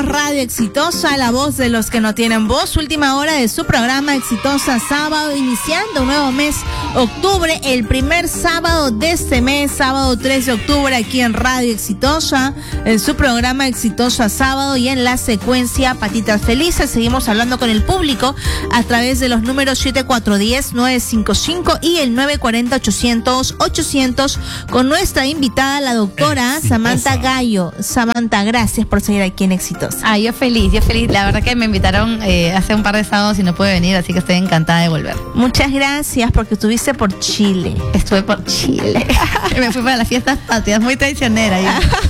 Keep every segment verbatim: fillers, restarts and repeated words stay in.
Radio Exitosa, la voz de los que no tienen voz. Última hora de su programa Exitosa Sábado, iniciando un nuevo mes, octubre, el primer sábado de este mes, sábado tres de octubre, aquí en Radio Exitosa, en su programa Exitosa Sábado y en la secuencia Patitas Felices. Seguimos hablando con el público a través de los números siete cuatro uno cero, nueve cinco cinco y el nueve cuatro cero, ochocientos, ochocientos con nuestra invitada, la doctora Exitosa. Samantha Gallo. Samantha, gracias por seguir aquí en Exitosa. Ah, yo feliz, yo feliz. La verdad que me invitaron eh, hace un par de sábados y no pude venir, así que estoy encantada de volver. Muchas gracias porque estuviste por Chile. Estuve por Chile. Me fui para las fiestas patrias, muy traicionera.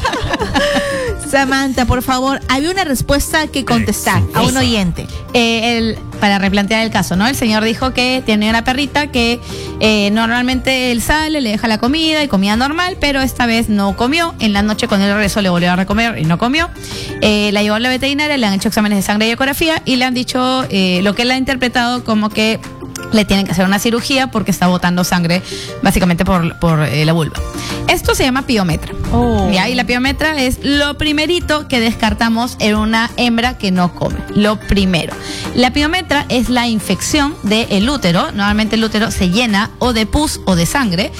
Samantha, por favor, había una respuesta que contestar a un oyente. Eh, el, para replantear el caso, ¿no? El señor dijo que tiene una perrita que eh, normalmente él sale, le deja la comida y comida normal, pero esta vez no comió. En la noche cuando él regresó le volvió a recomer y no comió. Eh, la llevó a la veterinaria, le han hecho exámenes de sangre y ecografía y le han dicho eh, lo que él ha interpretado como que le tienen que hacer una cirugía porque está botando sangre básicamente por, por eh, la vulva. Esto se llama piometra. Oh. ¿Ya? Y la piometra es lo primerito que descartamos en una hembra que no come. Lo primero. La piometra es la infección del útero. Normalmente el útero se llena o de pus o de sangre.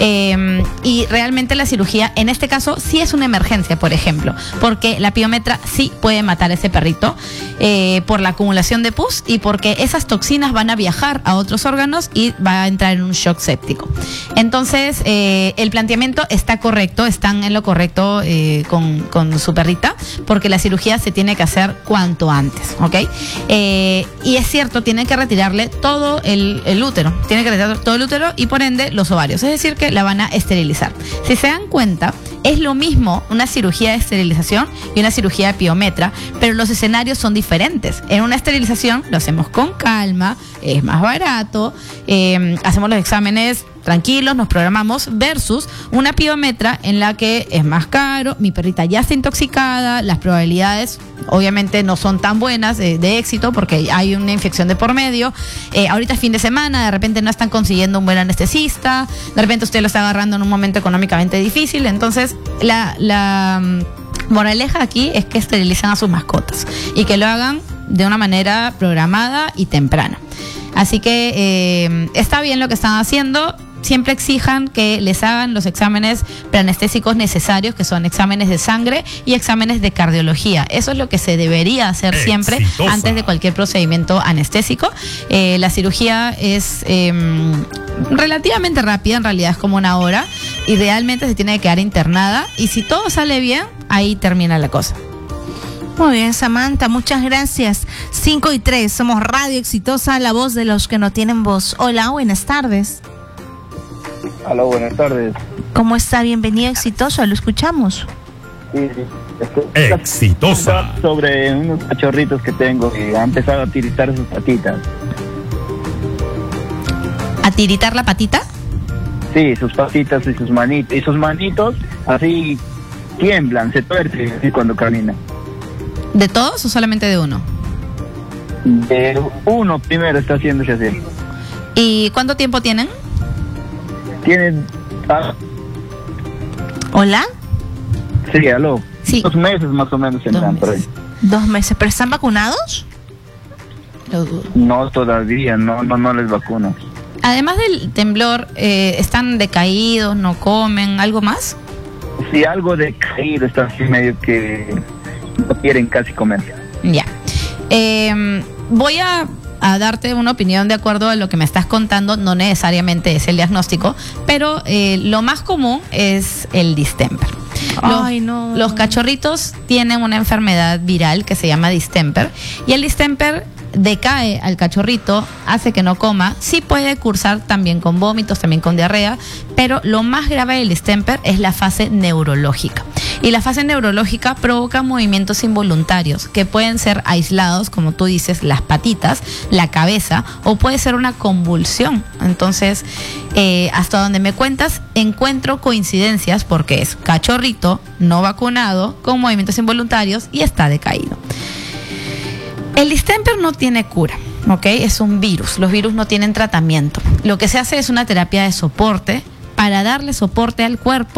Eh, y realmente la cirugía, en este caso, sí es una emergencia, por ejemplo. Porque la piometra sí puede matar a ese perrito eh, por la acumulación de pus y porque esas toxinas van a viajar a otros órganos y va a entrar en un shock séptico. Entonces, eh, el planteamiento está correcto, están en lo correcto eh, con, con su perrita, porque la cirugía se tiene que hacer cuanto antes, ¿ok? Eh, y es cierto, tienen que retirarle todo el, el útero, tienen que retirar todo el útero y por ende los ovarios, es decir, que la van a esterilizar. Si se dan cuenta, es lo mismo una cirugía de esterilización y una cirugía de piometra, pero los escenarios son diferentes. En una esterilización lo hacemos con calma, es más barato, eh, hacemos los exámenes tranquilos, nos programamos, versus una piometra en la que es más caro, mi perrita ya está intoxicada, las probabilidades obviamente no son tan buenas de, de éxito porque hay una infección de por medio, eh, ahorita es fin de semana, de repente no están consiguiendo un buen anestesista, de repente usted lo está agarrando en un momento económicamente difícil, entonces la, la moraleja aquí es que esterilicen a sus mascotas y que lo hagan de una manera programada y temprana. Así que eh, está bien lo que están haciendo. Siempre exijan que les hagan los exámenes preanestésicos necesarios, que son exámenes de sangre y exámenes de cardiología. Eso es lo que se debería hacer siempre Exitosa. Antes de cualquier procedimiento anestésico. Eh, la cirugía es eh, relativamente rápida, en realidad es como una hora. Idealmente se tiene que quedar internada y si todo sale bien, ahí termina la cosa. Muy bien, Samantha, muchas gracias. cinco y tres, somos Radio Exitosa, la voz de los que no tienen voz. Hola, buenas tardes. Hola, buenas tardes. ¿Cómo está? Bienvenido, Exitoso, lo escuchamos. Sí, sí. Estoy Exitosa. Sobre unos cachorritos que tengo que han empezado a tiritar sus patitas. ¿A tiritar la patita? Sí, sus patitas y sus manitos. Y sus manitos así tiemblan, se tuercen así cuando camina. ¿De todos o solamente de uno? De uno primero está haciéndose así. ¿Y cuánto tiempo tienen? Tienen... Ah, ¿Hola? sí, aló. Sí. Dos meses más o menos tendrán por ahí. Dos meses, ¿pero están vacunados? Lo dudo. No, todavía, no, no, no les vacunan. Además del temblor, eh, ¿están decaídos, no comen, algo más? Sí, algo de caído, está así medio que no quieren casi comer. Ya. Eh, voy a... a darte una opinión de acuerdo a lo que me estás contando, no necesariamente es el diagnóstico, pero eh, lo más común es el distemper. Los, Ay, no. Los cachorritos tienen una enfermedad viral que se llama distemper y el distemper decae al cachorrito, hace que no coma, sí puede cursar también con vómitos, también con diarrea, pero lo más grave del distemper es la fase neurológica. Y la fase neurológica provoca movimientos involuntarios que pueden ser aislados, como tú dices, las patitas, la cabeza, o puede ser una convulsión. Entonces, eh, hasta donde me cuentas, encuentro coincidencias porque es cachorrito no vacunado, con movimientos involuntarios y está decaído. El distemper no tiene cura, ¿ok? Es un virus. Los virus no tienen tratamiento. Lo que se hace es una terapia de soporte para darle soporte al cuerpo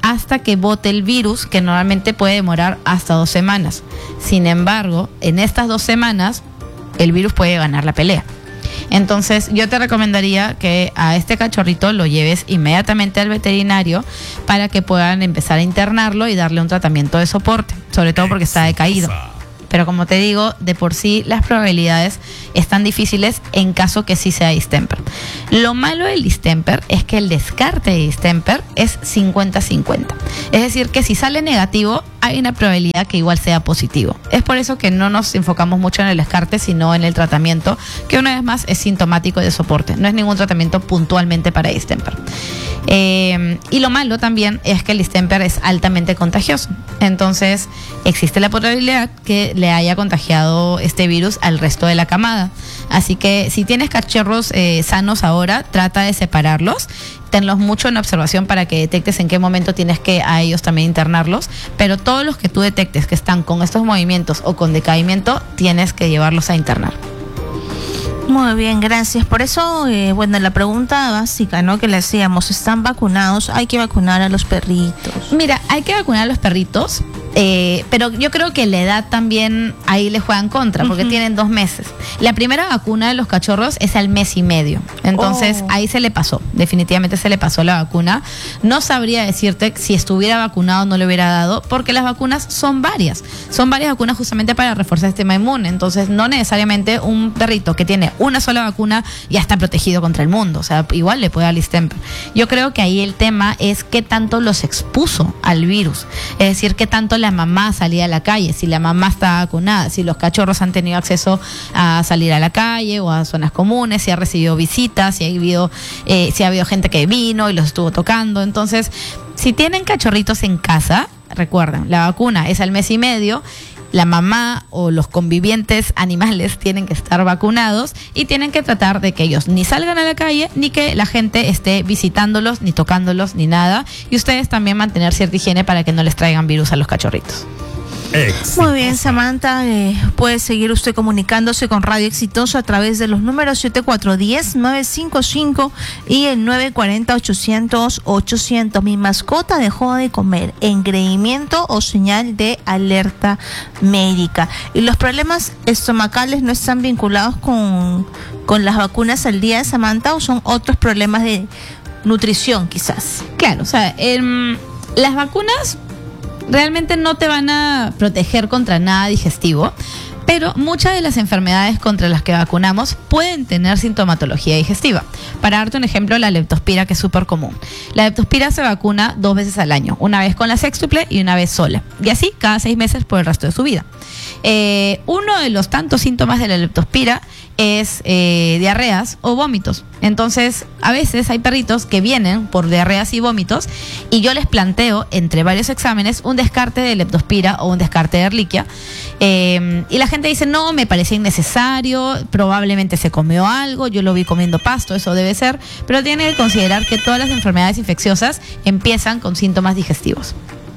hasta que bote el virus, que normalmente puede demorar hasta dos semanas. Sin embargo, en estas dos semanas, el virus puede ganar la pelea. Entonces yo te recomendaría que a este cachorrito lo lleves inmediatamente al veterinario para que puedan empezar a internarlo y darle un tratamiento de soporte, sobre todo porque está decaído. Pero como te digo, de por sí las probabilidades están difíciles en caso que sí sea distemper. Lo malo del distemper es que el descarte de distemper es cincuenta cincuenta. Es decir, que si sale negativo, hay una probabilidad que igual sea positivo. Es por eso que no nos enfocamos mucho en el descarte, sino en el tratamiento, que una vez más es sintomático y de soporte. No es ningún tratamiento puntualmente para distemper. Eh, y lo malo también es que el distemper es altamente contagioso. Entonces, existe la probabilidad que le haya contagiado este virus al resto de la camada. Así que si tienes cachorros eh, sanos ahora, trata de separarlos. Tenlos mucho en observación para que detectes en qué momento tienes que a ellos también internarlos. Pero todos los que tú detectes que están con estos movimientos o con decaimiento, tienes que llevarlos a internar. Muy bien, gracias. Por eso, eh, bueno, la pregunta básica, ¿no?, que le hacíamos, ¿están vacunados? Hay que vacunar a los perritos. Mira, hay que vacunar a los perritos, eh, pero yo creo que la edad también ahí le juegan contra, porque uh-huh. tienen dos meses. La primera vacuna de los cachorros es al mes y medio. Entonces, oh. ahí se le pasó, definitivamente se le pasó la vacuna. No sabría decirte si estuviera vacunado no le hubiera dado, porque las vacunas son varias. Son varias vacunas justamente para reforzar el sistema inmune. Entonces, no necesariamente un perrito que tiene una sola vacuna ya está protegido contra el mundo. O sea, igual le puede dar distemper. Yo creo que ahí el tema es qué tanto los expuso al virus. Es decir, qué tanto la mamá salía a la calle, si la mamá está vacunada, si los cachorros han tenido acceso a salir a la calle o a zonas comunes, si ha recibido visitas, si ha habido, eh, si ha habido gente que vino y los estuvo tocando. Entonces, si tienen cachorritos en casa, recuerden, la vacuna es al mes y medio. La mamá o los convivientes animales tienen que estar vacunados y tienen que tratar de que ellos ni salgan a la calle, ni que la gente esté visitándolos, ni tocándolos, ni nada. Y ustedes también mantener cierta higiene para que no les traigan virus a los cachorritos. Exitosa. Muy bien, Samantha, eh, puede seguir usted comunicándose con Radio Exitosa a través de los números siete cuatro uno cero, nueve cinco cinco y el nueve cuatro cero, ochocientos, ochocientos. Mi mascota dejó de comer, engreimiento o señal de alerta médica. ¿Y los problemas estomacales no están vinculados con, con las vacunas al día, Samantha, o son otros problemas de nutrición quizás? Claro, o sea, eh, las vacunas realmente no te van a proteger contra nada digestivo, pero muchas de las enfermedades contra las que vacunamos pueden tener sintomatología digestiva. Para darte un ejemplo, la leptospira, que es súper común. La leptospira se vacuna dos veces al año, una vez con la séxtuple y una vez sola. Y así cada seis meses por el resto de su vida. Eh, uno de los tantos síntomas de la leptospira es eh, diarreas o vómitos. Entonces, a veces hay perritos que vienen por diarreas y vómitos y yo les planteo entre varios exámenes un descarte de leptospira o un descarte de Ehrlichia. Eh, y la gente dice, no, me parece innecesario, probablemente se comió algo, yo lo vi comiendo pasto, eso debe ser, pero tienen que considerar que todas las enfermedades infecciosas empiezan con síntomas digestivos.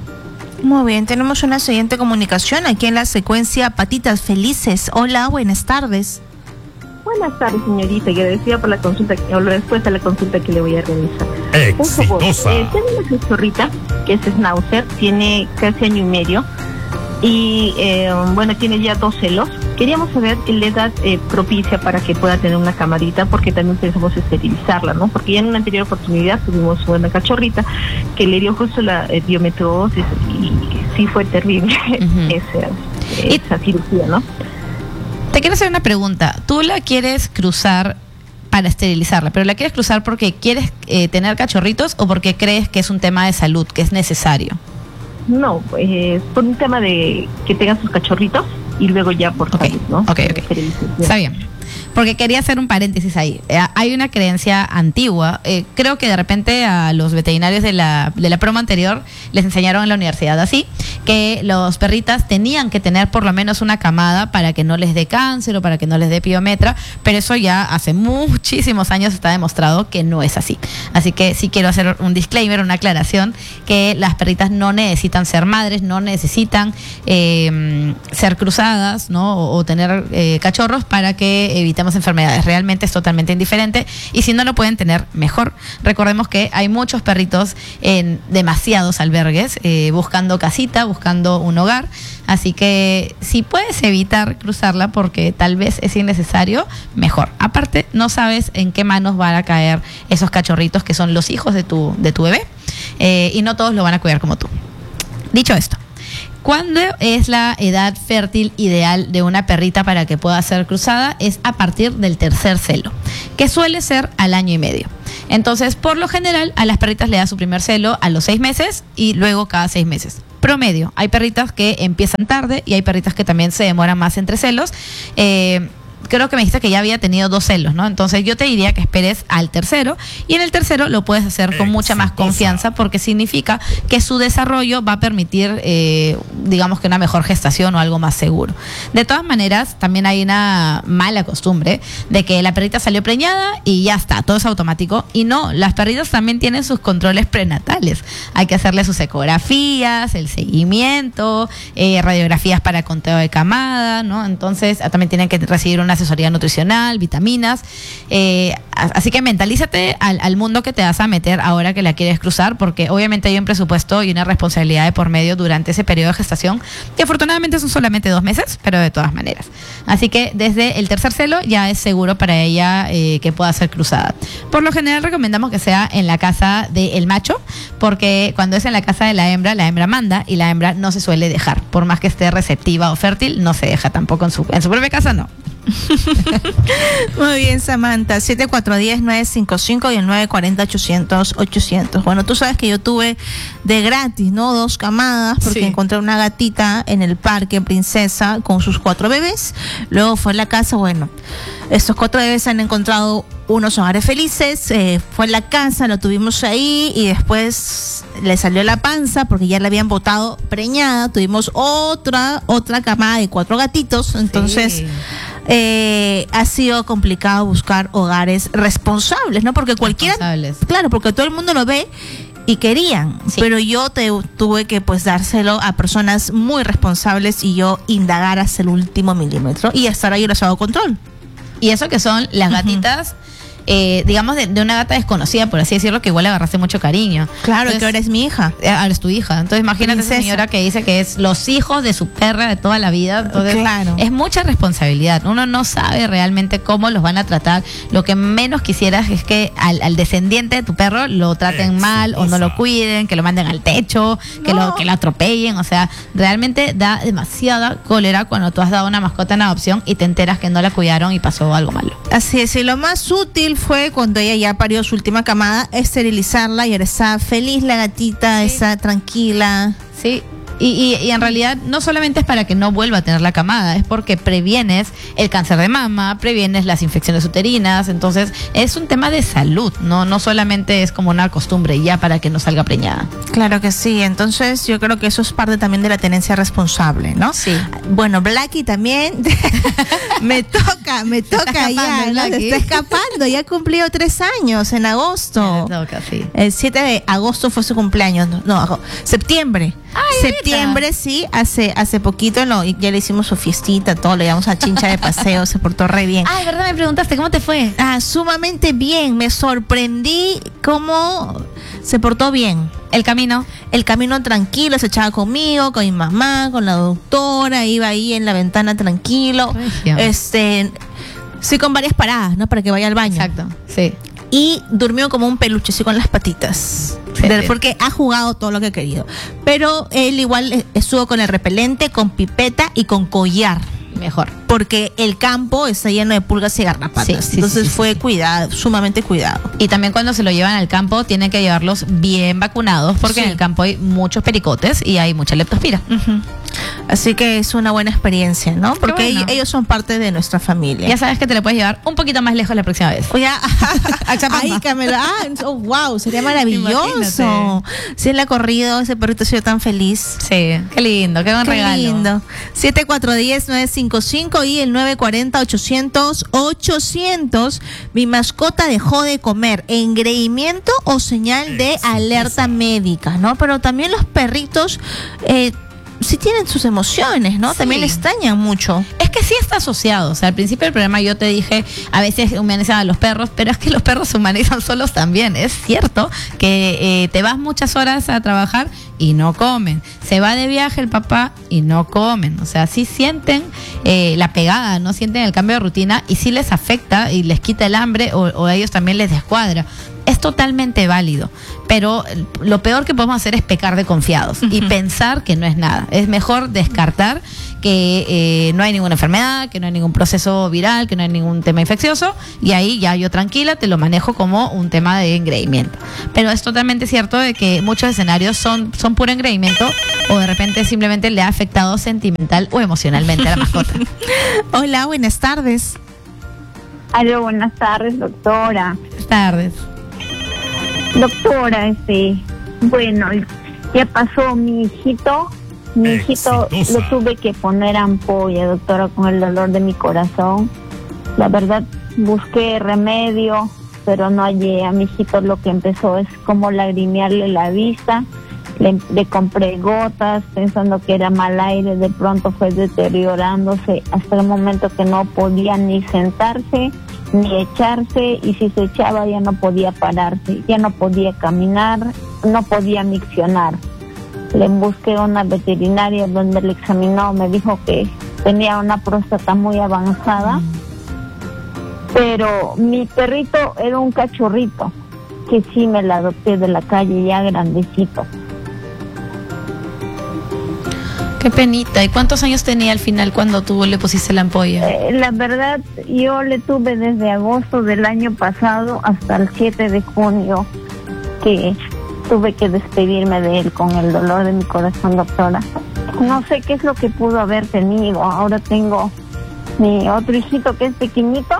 Muy bien, tenemos una siguiente comunicación aquí en la secuencia Patitas Felices. Hola, buenas tardes. Buenas tardes, señorita, y agradecida por la consulta, o la respuesta a la consulta que le voy a realizar. Exitosa. Por favor, eh, tengo una cachorrita que es Schnauzer, tiene casi año y medio, y eh, bueno, tiene ya dos celos. Queríamos saber la edad eh, propicia para que pueda tener una camadita, porque también pensamos esterilizarla, ¿no? Porque ya en una anterior oportunidad tuvimos una cachorrita que le dio justo la eh, biometriosis y sí fue terrible uh-huh. esa, esa cirugía, ¿no? Te quiero hacer una pregunta. Tú la quieres cruzar para esterilizarla, pero ¿la quieres cruzar porque quieres eh, tener cachorritos o porque crees que es un tema de salud, que es necesario? No, eh, por un tema de que tengan sus cachorritos y luego ya por okay. salud, ¿no? Ok, ok. Está bien. Porque quería hacer un paréntesis ahí. Eh, hay una creencia antigua. Eh, creo que de repente a los veterinarios de la, de la promo anterior les enseñaron en la universidad así, que los perritas tenían que tener por lo menos una camada para que no les dé cáncer o para que no les dé piometra, pero eso ya hace muchísimos años está demostrado que no es así. Así que sí quiero hacer un disclaimer, una aclaración, que las perritas no necesitan ser madres, no necesitan eh, ser cruzadas, ¿no? O, o tener eh, cachorros para que evitar evitemos enfermedades. Realmente es totalmente indiferente y si no lo pueden tener, mejor. Recordemos que hay muchos perritos en demasiados albergues eh, buscando casita, buscando un hogar. Así que si puedes evitar cruzarla porque tal vez es innecesario, mejor. Aparte, no sabes en qué manos van a caer esos cachorritos que son los hijos de tu, de tu bebé eh, y no todos lo van a cuidar como tú. Dicho esto, ¿cuándo es la edad fértil ideal de una perrita para que pueda ser cruzada? Es a partir del tercer celo, que suele ser al año y medio. Entonces, por lo general, a las perritas le da su primer celo a los seis meses y luego cada seis meses. Promedio. Hay perritas que empiezan tarde y hay perritas que también se demoran más entre celos. Eh, creo que me dijiste que ya había tenido dos celos, ¿no? Entonces yo te diría que esperes al tercero y en el tercero lo puedes hacer con mucha más confianza porque significa que su desarrollo va a permitir, eh, digamos que una mejor gestación o algo más seguro. De todas maneras, también hay una mala costumbre de que la perrita salió preñada y ya está, todo es automático. Y no, las perritas también tienen sus controles prenatales. Hay que hacerle sus ecografías, el seguimiento, eh, radiografías para conteo de camada, ¿no? Entonces también tienen que recibir una asesoría nutricional, vitaminas, eh, así que mentalízate al, al mundo que te vas a meter ahora que la quieres cruzar, porque obviamente hay un presupuesto y una responsabilidad de por medio durante ese periodo de gestación, que afortunadamente son solamente dos meses, pero de todas maneras. Así que desde el tercer celo ya es seguro para ella eh, que pueda ser cruzada. Por lo general recomendamos que sea en la casa del macho, porque cuando es en la casa de la hembra, la hembra manda y la hembra no se suele dejar, por más que esté receptiva o fértil, no se deja tampoco en su, en su propia casa, no. Muy bien, Samantha. siete cuatro uno cero, nueve cinco cinco y el nueve cuatro cero, ochocientos, ochocientos. Bueno, tú sabes que yo tuve de gratis, ¿no? Dos camadas, porque Sí. encontré una gatita en el parque Princesa con sus cuatro bebés. Luego fue a la casa, bueno, estos cuatro bebés han encontrado unos hogares felices. Eh, fue a la casa, lo tuvimos ahí y después le salió la panza porque ya la habían botado preñada. Tuvimos otra, otra camada de cuatro gatitos. Entonces, Sí. Eh, ha sido complicado buscar hogares responsables, ¿no? Porque cualquiera, Responsables. claro, porque todo el mundo lo ve y querían, Sí. pero yo te, tuve que pues dárselo a personas muy responsables y yo indagar hasta el último milímetro y hasta ahora yo les hago control. Y eso que son las gatitas, eh, digamos, de, de una gata desconocida, por así decirlo, que igual le agarraste mucho cariño. Claro, Entonces, que ahora es mi hija. eh, ahora es tu hija. Entonces imagínate Princesa. esa señora que dice que es los hijos de su perra de toda la vida. Entonces, Claro. es mucha responsabilidad. Uno no sabe realmente cómo los van a tratar. Lo que menos quisieras es que al, al descendiente de tu perro lo traten mal o no lo cuiden, que lo manden al techo, que, No. lo, que lo atropellen. O sea, realmente da demasiada cólera cuando tú has dado una mascota en adopción y te enteras que no la cuidaron y pasó algo malo. Así es, y lo más útil fue cuando ella ya parió su última camada, esterilizarla y ahora está feliz la gatita, Sí. está tranquila. Sí. Y, y, y en realidad no solamente es para que no vuelva a tener la camada, es porque previenes el cáncer de mama, previenes las infecciones uterinas, entonces es un tema de salud, no no solamente es como una costumbre ya para que no salga preñada. Claro que sí, entonces yo creo que eso es parte también de la tenencia responsable, ¿no? Sí. Bueno, Blackie también, me toca, me toca ya, escapando, ¿no? Se Blackie. está escapando, ya cumplió tres años en agosto. Ya le toca, sí. El siete de agosto fue su cumpleaños, no, no, ago- septiembre. Septiembre, sí, hace hace poquito no, y ya le hicimos su fiestita, todo, le llevamos a Chincha de paseo, se portó re bien. Ay, ¿verdad? Me preguntaste, ¿cómo te fue? Ah, sumamente bien, me sorprendí cómo se portó bien. El camino. El camino tranquilo, se echaba conmigo, con mi mamá, con la doctora, iba ahí en la ventana tranquilo. Regio. Este, sí, con varias paradas, ¿no? Para que vaya al baño. Exacto, sí. Y durmió como un peluche, así con las patitas. Sí, De- sí. porque ha jugado todo lo que ha querido. Pero él igual eh, estuvo con el repelente, con pipeta y con collar. Mejor. Porque el campo está lleno de pulgas y garrapatas. Sí, sí, Entonces sí, sí, fue sí. cuidado, sumamente cuidado. Y también cuando se lo llevan al campo, tienen que llevarlos bien vacunados, porque Sí. en el campo hay muchos pericotes y hay mucha leptospira. Ujú. Así que es una buena experiencia, ¿no? Porque bueno. ellos, ellos son parte de nuestra familia. Ya sabes que te le puedes llevar un poququito más lejos la próxima vez. Oye, A Chapamba. ay, Camila, ah, oh, wow, sería maravilloso. Imagínate. Si él ha corrido, ese perrito ha sido tan feliz. Sí, qué lindo, qué buen Qué regalo. lindo. siete cuatro uno cero, nueve cinco cinco y el nueve cuatro cero, ochocientos, ochocientos. Mi mascota dejó de comer. Engreimiento o señal de alerta médica, ¿no? Pero también los perritos eh, sí tienen sus emociones, ¿no? Sí. También extrañan mucho. Es que sí está asociado. O sea, al principio del programa yo te dije, a veces humanizan a los perros, pero es que los perros se humanizan solos también. Es cierto que eh, te vas muchas horas a trabajar y no comen. Se va de viaje el papá y no comen. O sea, sí sienten eh, la pegada, no sienten el cambio de rutina y sí les afecta y les quita el hambre o, o a ellos también les descuadra. Es totalmente válido, pero lo peor que podemos hacer es pecar de confiados uh-huh. y pensar que no es nada. Es mejor descartar que eh, no hay ninguna enfermedad, que no hay ningún proceso viral, que no hay ningún tema infeccioso, y ahí ya yo tranquila te lo manejo como un tema de engreimiento. Pero es totalmente cierto de que muchos escenarios son, son puro engreimiento o de repente simplemente le ha afectado sentimental o emocionalmente a la mascota. Hola, buenas tardes. Aló, buenas tardes, doctora. Buenas tardes. Doctora, este, bueno, ya pasó mi hijito, mi hijito Exitosa. le tuve que poner ampolla, doctora, con el dolor de mi corazón. La verdad, busqué remedio, pero no hallé. A mi hijito lo que empezó es como lagrimearle la vista. Le, le compré gotas pensando que era mal aire, de pronto fue deteriorándose hasta el momento que no podía ni sentarse ni echarse, y si se echaba ya no podía pararse, ya no podía caminar, no podía miccionar. Le busqué una veterinaria donde le examinó, me dijo que tenía una próstata muy avanzada, pero mi perrito era un cachorrito que sí me la adopté de la calle ya grandecito. Qué penita. ¿Y cuántos años tenía al final cuando tú le pusiste la ampolla? Eh, la verdad, yo le tuve desde agosto del año pasado hasta el siete de junio, que tuve que despedirme de él con el dolor de mi corazón, doctora. No sé qué es lo que pudo haber tenido. Ahora tengo mi otro hijito que es pequeñito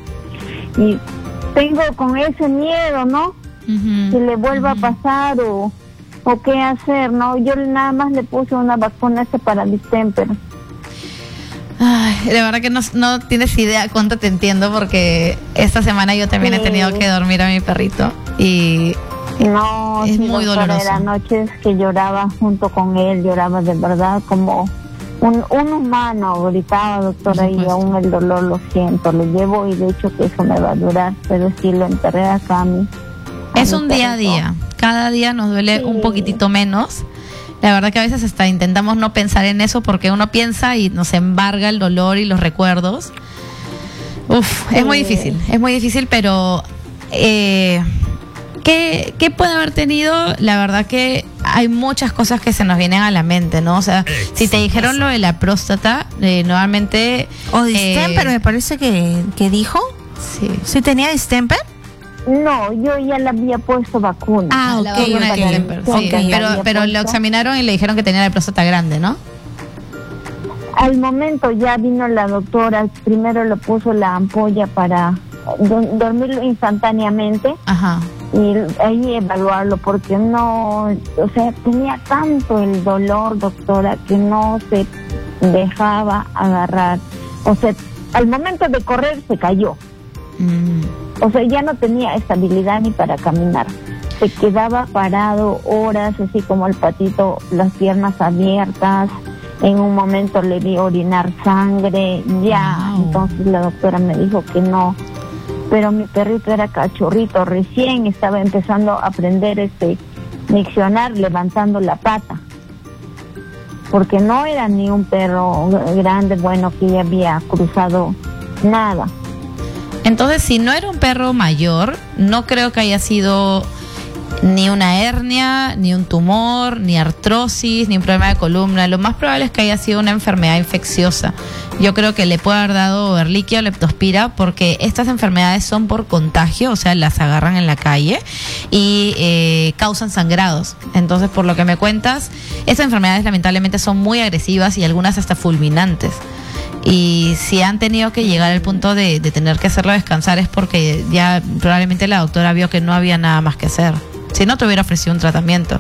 y tengo con ese miedo, ¿no? Uh-huh. Si le vuelva uh-huh. a pasar o... o qué hacer, ¿no? Yo nada más le puse una vacuna ese para distemper. Ay, de verdad que no, no tienes idea cuánto te entiendo, porque esta semana yo también sí. he tenido que dormir a mi perrito y no, es sí, muy doctora, doloroso. Eran noches que lloraba junto con él, lloraba de verdad como un, un humano, gritaba, doctora, y aún el dolor lo siento, lo llevo y de hecho que eso me va a durar, pero sí lo enterré acá a mí. Es un día a día, cada día nos duele sí. un poquitito menos. La verdad que a veces hasta intentamos no pensar en eso porque uno piensa y nos embarga el dolor y los recuerdos. Uf, sí. es muy difícil, es muy difícil, pero eh, ¿qué, ¿qué puede haber tenido? La verdad que hay muchas cosas que se nos vienen a la mente, ¿no? O sea, Exitosa. Si te dijeron lo de la próstata, eh, nuevamente... O distemper, eh, me parece que, que dijo. Sí. ¿Sí tenía distemper? No, yo ya le había puesto vacuna. Ah, ok, okay, okay. Distemper, sí. okay. Pero, pero lo examinaron y le dijeron que tenía la próstata grande, ¿no? Al momento ya vino la doctora, primero le puso la ampolla para do- dormirlo instantáneamente. Ajá. Y ahí evaluarlo, porque no, o sea, tenía tanto el dolor, doctora, que no se dejaba agarrar. O sea, al momento de correr se cayó. Mm. O sea, ya no tenía estabilidad ni para caminar. Se quedaba parado horas, así como el patito, las piernas abiertas. En un momento le vi orinar sangre, ya. Wow. Entonces la doctora me dijo que no. Pero mi perrito era cachorrito, recién estaba empezando a aprender este miccionar, levantando la pata. Porque no era ni un perro grande, bueno, que ya había cruzado nada. Entonces, si no era un perro mayor, no creo que haya sido ni una hernia, ni un tumor, ni artrosis, ni un problema de columna. Lo más probable es que haya sido una enfermedad infecciosa. Yo creo que le puede haber dado Ehrlichia o leptospira, porque estas enfermedades son por contagio, o sea, las agarran en la calle y eh, causan sangrados. Entonces, por lo que me cuentas, estas enfermedades lamentablemente son muy agresivas y algunas hasta fulminantes. Y si han tenido que llegar al punto de, de tener que hacerlo descansar es porque ya probablemente la doctora vio que no había nada más que hacer. Si no, te hubiera ofrecido un tratamiento.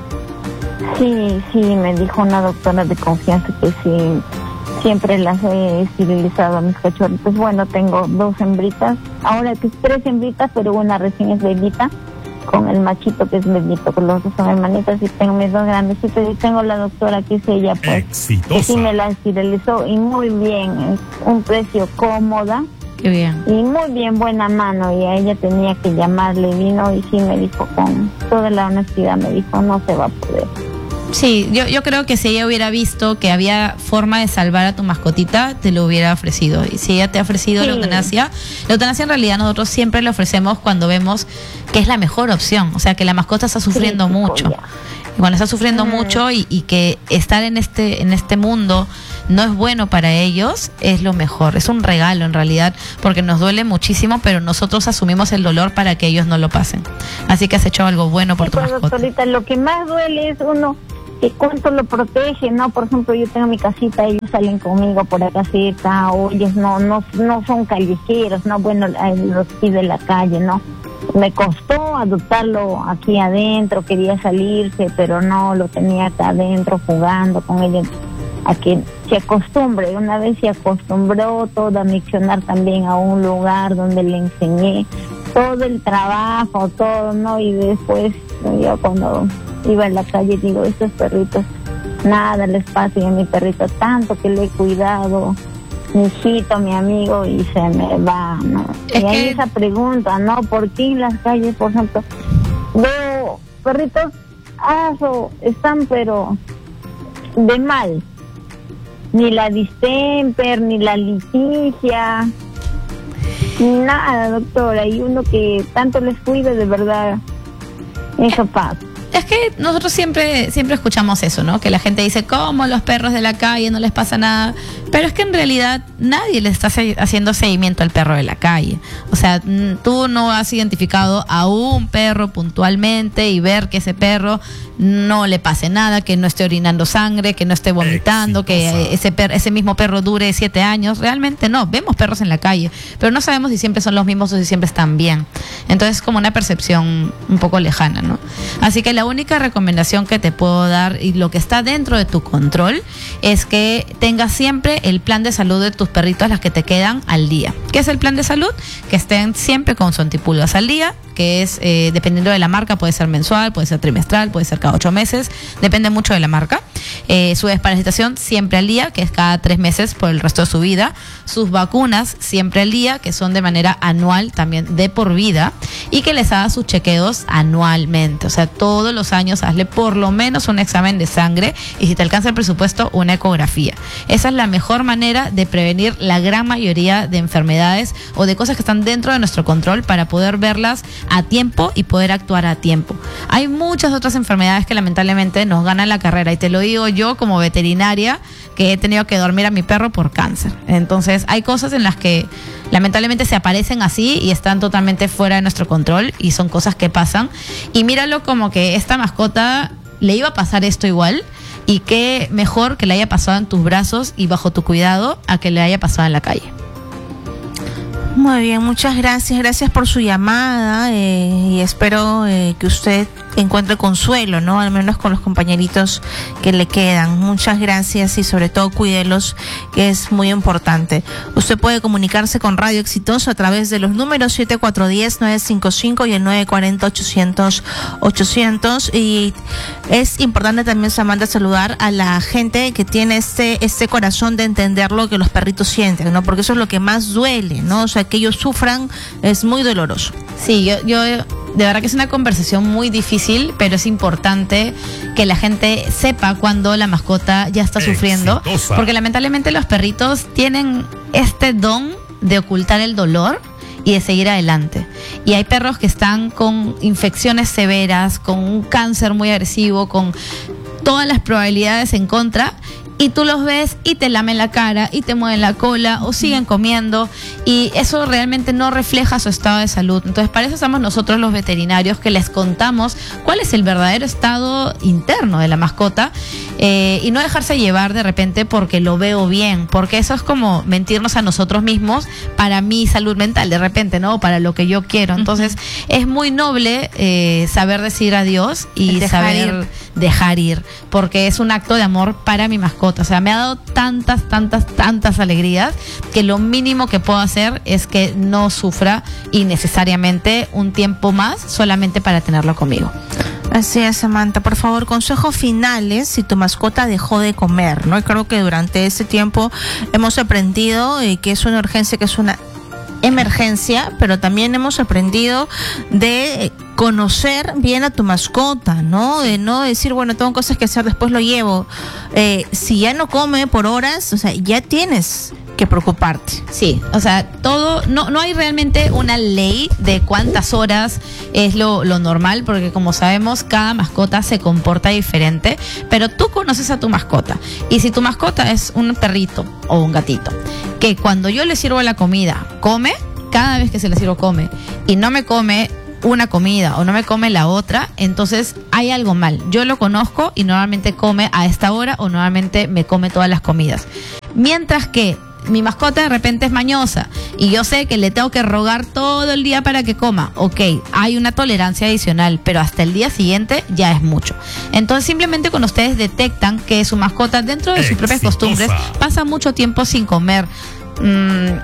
Sí, sí, me dijo una doctora de confianza que sí, siempre las he esterilizado a mis cachorritos. Bueno, tengo dos hembritas, ahora que es tres hembritas, pero una recién es bebita. con el machito que es bebito, que los dos son hermanitos, y tengo mis dos grandecitos, y tengo la doctora que es ella, pues, que sí me la esterilizó, y muy bien, es un precio cómoda. Qué bien. Y muy bien, buena mano, y a ella tenía que llamarle, vino y sí me dijo con toda la honestidad, me dijo, no se va a poder. Sí, yo, yo creo que si ella hubiera visto que había forma de salvar a tu mascotita, te lo hubiera ofrecido. Y si ella te ha ofrecido sí. la eutanasia, la eutanasia en realidad nosotros siempre la ofrecemos cuando vemos que es la mejor opción, o sea, que la mascota está sufriendo sí, mucho. Ya. Y cuando está sufriendo mm. mucho y, y que estar en este, en este mundo no es bueno para ellos, es lo mejor, es un regalo en realidad, porque nos duele muchísimo, pero nosotros asumimos el dolor para que ellos no lo pasen. Así que has hecho algo bueno por sí, tu pues, mascota. Doctorita, lo que más duele es uno que cuánto lo protege, ¿no? Por ejemplo, yo tengo mi casita, ellos salen conmigo por la caseta, o ellos no no no son callejeros, ¿no? Bueno, los pide la calle, ¿no? Me costó adoptarlo aquí adentro, quería salirse, pero no, lo tenía acá adentro jugando con ellos, a que se acostumbre. Una vez se acostumbró todo a miccionar también a un lugar donde le enseñé todo el trabajo, todo, ¿no? Y después yo cuando iba en la calle digo, estos perritos nada les pasa, y a mi perrito tanto que le he cuidado, mi hijito, mi amigo, y se me va, ¿no? Es y hay que... esa pregunta, ¿no? ¿Por qué en las calles, por ejemplo, veo perritos aso, están pero de mal? Ni la distemper, ni la litigia, nada, doctora, y uno que tanto les cuide, de verdad, eso pasa. Es que nosotros siempre siempre escuchamos eso, ¿no? Que la gente dice, ¿cómo los perros de la calle no les pasa nada? Pero es que en realidad nadie le está haciendo seguimiento al perro de la calle. O sea, tú no has identificado a un perro puntualmente y ver que ese perro no le pase nada, que no esté orinando sangre, que no esté vomitando, Exitosa. que ese per ese mismo perro dure siete años. Realmente no, vemos perros en la calle, pero no sabemos si siempre son los mismos o si siempre están bien. Entonces es como una percepción un poco lejana, ¿no? Así que la única recomendación que te puedo dar, y lo que está dentro de tu control, es que tengas siempre el plan de salud de tus perritos, las que te quedan, al día. ¿Qué es el plan de salud? Que estén siempre con su antipulgas al día, que es, eh, dependiendo de la marca, puede ser mensual, puede ser trimestral, puede ser cada ocho meses, depende mucho de la marca. Eh, su desparasitación siempre al día, que es cada tres meses por el resto de su vida. Sus vacunas siempre al día, que son de manera anual, también de por vida, y que les haga sus chequeos anualmente. O sea, todos los años hazle por lo menos un examen de sangre, y si te alcanza el presupuesto, una ecografía. Esa es la mejor manera de prevenir la gran mayoría de enfermedades o de cosas que están dentro de nuestro control, para poder verlas a tiempo y poder actuar a tiempo. Hay muchas otras enfermedades que lamentablemente nos ganan la carrera, y te lo digo yo como veterinaria, que he tenido que dormir a mi perro por cáncer. Entonces hay cosas en las que lamentablemente se aparecen así y están totalmente fuera de nuestro control, y son cosas que pasan. Y míralo como que esta mascota le iba a pasar esto igual, y qué mejor que le haya pasado en tus brazos y bajo tu cuidado a que le haya pasado en la calle. Muy bien, muchas gracias, gracias por su llamada, eh, y espero eh, que usted encuentre consuelo, ¿no? Al menos con los compañeritos que le quedan. Muchas gracias, y sobre todo cuídelos, que es muy importante. Usted puede comunicarse con Radio Exitoso a través de los números siete cuatro uno cero nueve cinco cinco y el nueve cuatro cero ochocientos ochocientos. Y es importante también, Samantha, saludar a la gente que tiene este este corazón de entender lo que los perritos sienten, ¿no? Porque eso es lo que más duele, ¿no? O sea, que ellos sufran es muy doloroso. Sí, yo, yo de verdad que es una conversación muy difícil, pero es importante que la gente sepa cuando la mascota ya está sufriendo, Exitosa. Porque lamentablemente los perritos tienen este don de ocultar el dolor y de seguir adelante. Y hay perros que están con infecciones severas, con un cáncer muy agresivo, con todas las probabilidades en contra, y tú los ves y te lamen la cara y te mueven la cola o siguen comiendo, y eso realmente no refleja su estado de salud. Entonces, para eso estamos nosotros los veterinarios, que les contamos cuál es el verdadero estado interno de la mascota, eh, y no dejarse llevar de repente porque lo veo bien, porque eso es como mentirnos a nosotros mismos para mi salud mental de repente, ¿no? Para lo que yo quiero. Entonces uh-huh. es muy noble eh, saber decir adiós y dejar saber ir. dejar ir, porque es un acto de amor para mi mascota. O sea, me ha dado tantas, tantas, tantas alegrías que lo mínimo que puedo hacer es que no sufra innecesariamente un tiempo más solamente para tenerlo conmigo. Así es, Samantha. Por favor, consejos finales si tu mascota dejó de comer, ¿no? Y creo que durante ese tiempo hemos aprendido eh, que es una urgencia, que es una emergencia, pero también hemos aprendido de conocer bien a tu mascota, ¿no? De no decir, bueno, tengo cosas que hacer, después lo llevo. Eh, si ya no come por horas, o sea, ya tienes que preocuparte. Sí, o sea, todo, no, no hay realmente una ley de cuántas horas es lo, lo normal, porque como sabemos, cada mascota se comporta diferente, pero tú conoces a tu mascota. Y si tu mascota es un perrito o un gatito, que cuando yo le sirvo la comida, come, cada vez que se le sirvo come, y no me come una comida o no me come la otra, entonces hay algo mal. Yo lo conozco y normalmente come a esta hora o normalmente me come todas las comidas. Mientras que mi mascota de repente es mañosa y yo sé que le tengo que rogar todo el día para que coma. Ok, hay una tolerancia adicional, pero hasta el día siguiente ya es mucho. Entonces simplemente cuando ustedes detectan que su mascota dentro de sus propias costumbres pasa mucho tiempo sin comer, mmm,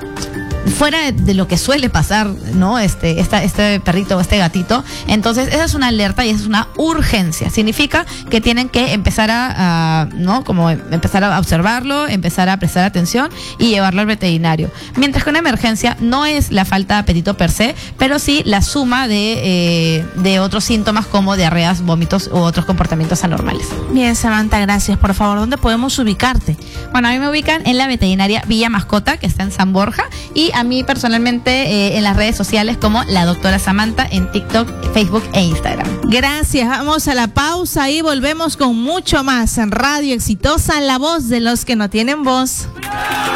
fuera de lo que suele pasar, ¿no? Este, esta, este perrito o este gatito. Entonces, esa es una alerta y esa es una urgencia. Significa que tienen que empezar a, a, ¿no? Como empezar a observarlo, empezar a prestar atención y llevarlo al veterinario. Mientras que una emergencia no es la falta de apetito per se, pero sí la suma de, eh, de otros síntomas como diarreas, vómitos u otros comportamientos anormales. Bien, Samantha, gracias. Por favor, ¿dónde podemos ubicarte? Bueno, a mí me ubican en la veterinaria Villa Mascota, que está en San Borja, y a mí personalmente eh, en las redes sociales como la doctora Samantha en TikTok, Facebook e Instagram. Gracias, vamos a la pausa y volvemos con mucho más en Radio Exitosa, la voz de los que no tienen voz.